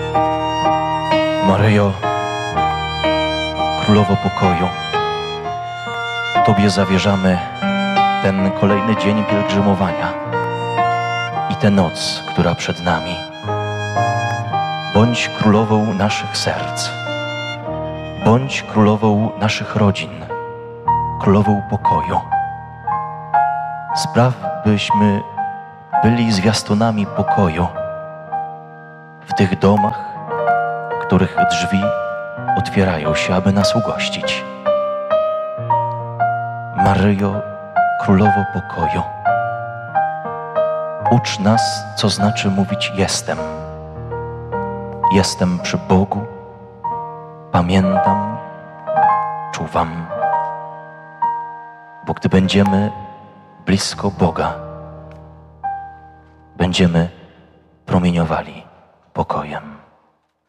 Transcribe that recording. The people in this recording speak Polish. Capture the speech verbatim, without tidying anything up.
Maryjo, Królowo Pokoju, Tobie zawierzamy ten kolejny dzień pielgrzymowania i tę noc, która przed nami. Bądź królową naszych serc, bądź królową naszych rodzin, królową pokoju. Spraw, byśmy byli zwiastunami pokoju w tych domach, których drzwi otwierają się, aby nas ugościć. Maryjo, Królowo Pokoju, ucz nas, co znaczy mówić jestem. Jestem przy Bogu, pamiętam, czuwam. Bo gdy będziemy blisko Boga, będziemy promieniowali pokojem.